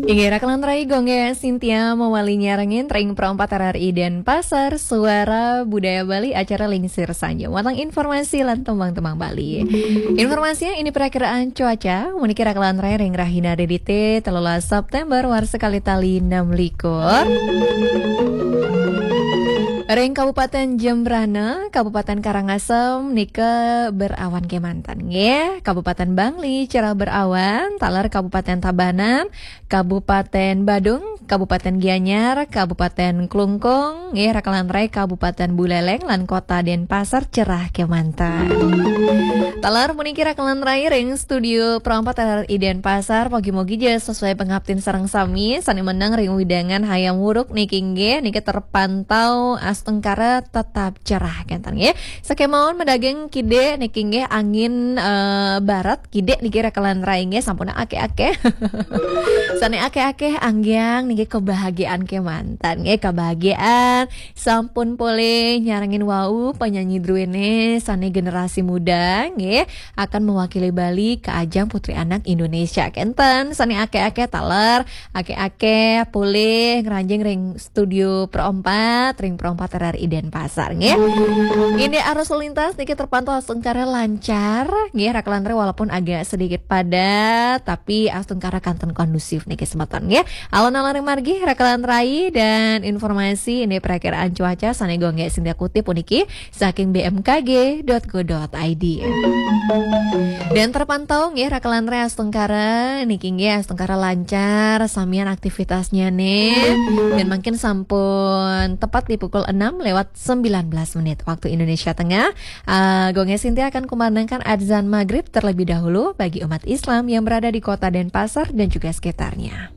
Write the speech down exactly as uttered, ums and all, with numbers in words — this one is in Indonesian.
Ingira kelantarai gongnya Cynthia mewali nyarengin ring perempat R R I dan Pasar Suara Budaya Bali acara Lingsir Sanjo. Watang informasi lan tembang-tembang Bali. Informasinya ini perakiraan cuaca menikira kelantarai ring rahina D D T telulas September war sekali tali enam likur. Ring Kabupaten Jembrana, Kabupaten Karangasem, Nike berawan kemantan ya. Kabupaten Bangli cerah berawan, talar Kabupaten Tabanan, Kabupaten Badung, Kabupaten Gianyar, Kabupaten Klungkung, ya Rakalanrai, Kabupaten Buleleng, lan Kota Denpasar cerah kemantan. Talar menikira Rakalanrai ring studio perempat R R I Denpasar, mogi-mogi je sesuai pengabtin sarang sami, sani menang ring widangan hayam wuruk nikingge, nike terpantau Tengkara tetap cerah kentan ya. Sakemaon medageng kide nikingge angin uh, barat kide nikira kelan raingge sampuna ake-ake. Sane ake-ake anggyang niki kebahagiaan ke mantan ya, kebahagiaan sampun pole nyarengin wau penyanyi druene sane generasi muda ya akan mewakili Bali ke ajang Putri Anak Indonesia kentan. Sane ake-ake taler ake-ake pole ngeranjing ring studio perempat ring perempat R R I Denpasar nggih. Ini arus lalu lintas niki terpantau astungkara lancar nggih Rakalantre walaupun agak sedikit padat tapi astungkara kanten kondusif niki semeton nggih. Alon-alon margi Rakalantre dan informasi ini perakiraan cuaca sanego nggih sing kutip puniki saking b m k g dot go dot i d. Dan terpantau nggih Rakalantre astungkara niki nggih astungkara lancar samian aktivitasnya nih dan makin sampun tepat di pukul enam lewat sembilan belas menit waktu Indonesia Tengah. uh, Gongnya Cynthia akan kumandangkan adzan maghrib terlebih dahulu bagi umat Islam yang berada di kota Denpasar dan juga sekitarnya.